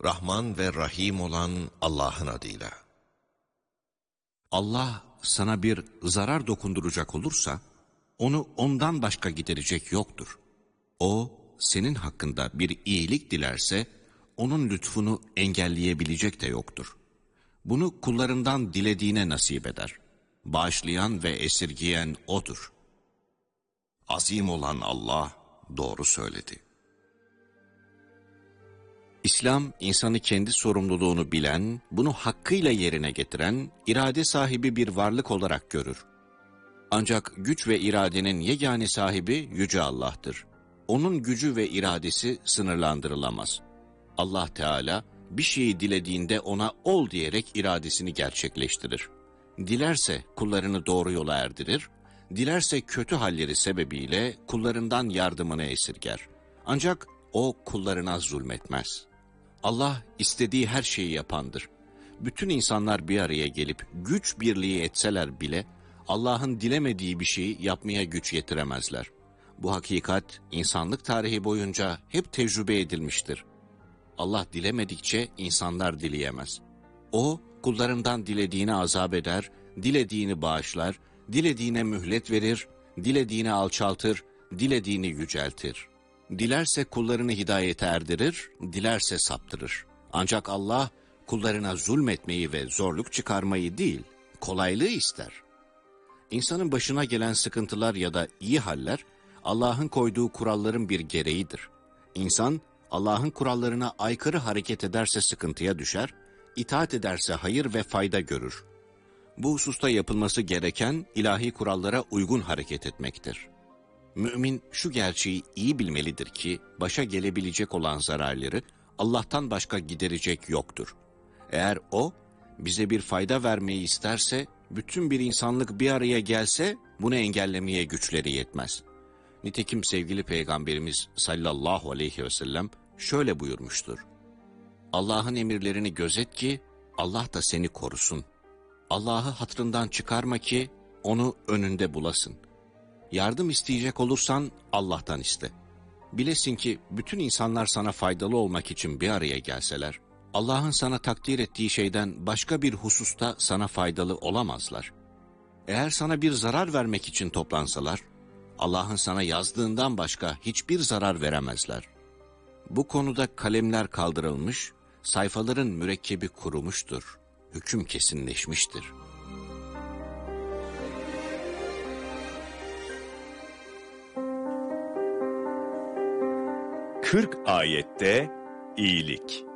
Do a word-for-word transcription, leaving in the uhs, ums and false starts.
Rahman ve Rahim olan Allah'ın adıyla. Allah sana bir zarar dokunduracak olursa, onu ondan başka giderecek yoktur. O, senin hakkında bir iyilik dilerse, onun lütfunu engelleyebilecek de yoktur. Bunu kullarından dilediğine nasip eder. Bağışlayan ve esirgiyen O'dur. Azim olan Allah doğru söyledi. İslam, insanı kendi sorumluluğunu bilen, bunu hakkıyla yerine getiren, irade sahibi bir varlık olarak görür. Ancak güç ve iradenin yegane sahibi Yüce Allah'tır. Onun gücü ve iradesi sınırlandırılamaz. Allah Teala, bir şeyi dilediğinde ona ol diyerek iradesini gerçekleştirir. Dilerse kullarını doğru yola erdirir, dilerse kötü halleri sebebiyle kullarından yardımını esirger. Ancak O kullarına zulmetmez. Allah istediği her şeyi yapandır. Bütün insanlar bir araya gelip güç birliği etseler bile Allah'ın dilemediği bir şeyi yapmaya güç yetiremezler. Bu hakikat insanlık tarihi boyunca hep tecrübe edilmiştir. Allah dilemedikçe insanlar dileyemez. O kullarından dilediğini azap eder, dilediğini bağışlar, dilediğine mühlet verir, dilediğini alçaltır, dilediğini yüceltir. Dilerse kullarını hidayete erdirir, dilerse saptırır. Ancak Allah kullarına zulmetmeyi ve zorluk çıkarmayı değil, kolaylığı ister. İnsanın başına gelen sıkıntılar ya da iyi haller, Allah'ın koyduğu kuralların bir gereğidir. İnsan, Allah'ın kurallarına aykırı hareket ederse sıkıntıya düşer, itaat ederse hayır ve fayda görür. Bu hususta yapılması gereken ilahi kurallara uygun hareket etmektir. Mümin şu gerçeği iyi bilmelidir ki, başa gelebilecek olan zararları Allah'tan başka giderecek yoktur. Eğer O, bize bir fayda vermeyi isterse, bütün bir insanlık bir araya gelse, bunu engellemeye güçleri yetmez. Nitekim sevgili Peygamberimiz sallallahu aleyhi ve sellem şöyle buyurmuştur. Allah'ın emirlerini gözet ki, Allah da seni korusun. Allah'ı hatırından çıkarma ki, onu önünde bulasın. Yardım isteyecek olursan Allah'tan iste. Bilesin ki bütün insanlar sana faydalı olmak için bir araya gelseler, Allah'ın sana takdir ettiği şeyden başka bir hususta sana faydalı olamazlar. Eğer sana bir zarar vermek için toplansalar, Allah'ın sana yazdığından başka hiçbir zarar veremezler. Bu konuda kalemler kaldırılmış, sayfaların mürekkebi kurumuştur, hüküm kesinleşmiştir. kırk ayette iyilik.